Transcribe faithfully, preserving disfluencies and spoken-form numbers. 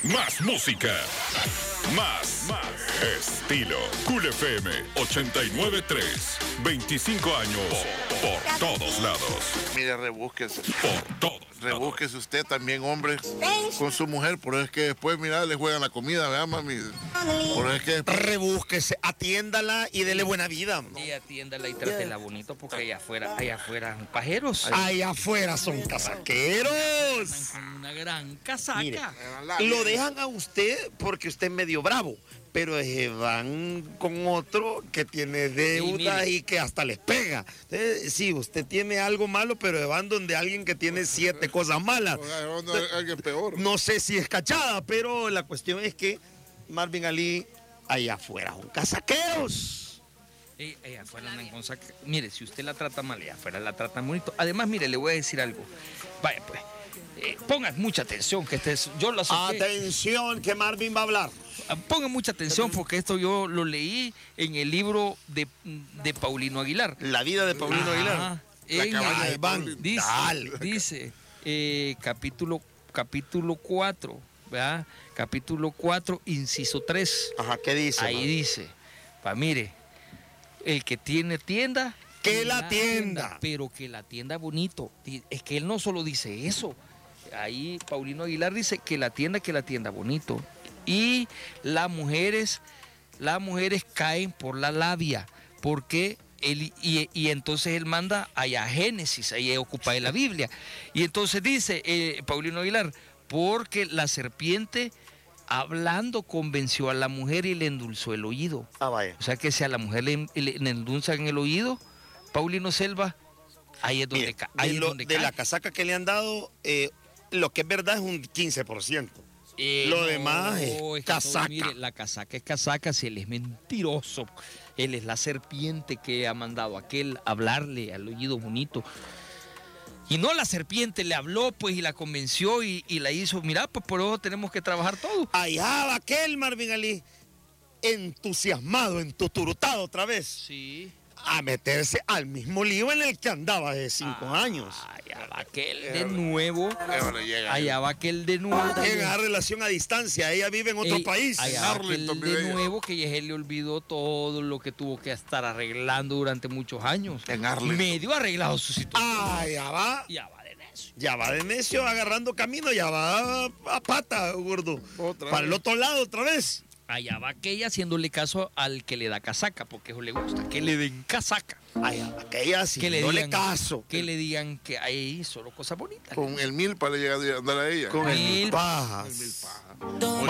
Más música. Más, más estilo. Cool F M ochenta y nueve punto tres. veinticinco años por, por todos lados. Mire, rebúsquese. Por todos. Rebúsquese usted también, hombre, con su mujer. Por eso es que después, mira, le juegan la comida, ¿verdad, mami? Por eso es que después... Rebúsquese, atiéndala y dele buena vida. Y atiéndala y trátela bonito porque allá afuera, allá afuera son pajeros. Allá afuera son casaqueros. Con una gran casaca. Mire, lo dejan a usted porque usted es medio bravo, pero eh, van con otro que tiene deuda y, y que hasta les pega. Entonces, sí, usted tiene algo malo, pero van donde alguien que tiene siete cosas malas. Alguien peor. No sé si es cachada, pero la cuestión es que Marvin Ali, allá afuera son casaqueros. Eh, allá afuera andan con saca. Mire, si usted la trata mal, allá afuera la trata bonito. Además, mire, le voy a decir algo. Vaya, pues. Eh, pongan mucha atención, que este es, yo lo asoqué. Atención, que Marvin va a hablar. Pongan mucha atención porque esto yo lo leí en el libro de, de Paulino Aguilar. La vida de Paulino Ajá. Aguilar. En La cabaña el- de Van. dice, Dale. dice eh, capítulo, capítulo cuatro, ¿verdad? Capítulo cuatro, inciso tres. Ajá, ¿qué dice? Ahí man? dice, pa, mire, el que tiene tienda, Que la tienda. pero que la tienda bonito. Di- Es que él no solo dice eso. Ahí Paulino Aguilar dice que la tienda, que la tienda bonito. Y las mujeres, las mujeres caen por la labia, porque él, y, y entonces él manda allá a Génesis, ahí ocupa de la Biblia. Y entonces dice eh, Paulino Aguilar, porque la serpiente hablando convenció a la mujer y le endulzó el oído. Ah, vaya. O sea que si a la mujer le, le, le endulzan el oído, Paulino Selva, ahí es donde, Mire, ca- ahí de, es lo- donde de cae. la casaca que le han dado, eh, lo que es verdad es un quince por ciento. Eh, Lo demás es que todo, casaca. mire, la casaca es casaca, si él es mentiroso. Él es la serpiente que ha mandado a aquel hablarle al oído bonito. Y no la serpiente le habló, pues, y la convenció y, y la hizo. Mira, pues por eso tenemos que trabajar todo. Allá va aquel Marvin Ali, entusiasmado, entuturutado otra vez, Sí. a meterse al mismo lío en el que andaba de cinco años. Allá va aquel de nuevo. Ahora llega. Allá va aquel de nuevo. En esa relación a distancia, ella vive en otro Ey, país. allá en va Arlington aquel vive de ella. nuevo que ya él le olvidó todo lo que tuvo que estar arreglando durante muchos años. En Arlington. Medio arreglado su situación. Ah, ya va. Ya va de necio. Ya va de necio agarrando camino, ya va a pata, gordo. Otra Para el vez. otro lado otra vez. Allá va aquella haciéndole caso al que le da casaca, porque eso le gusta, que le den casaca. Allá va aquella sí, Que le no digan, le caso. Que le digan que ahí solo cosas bonitas. Con el mil para llegar a andar a ella. Con el Mil pajas. El mil pajas.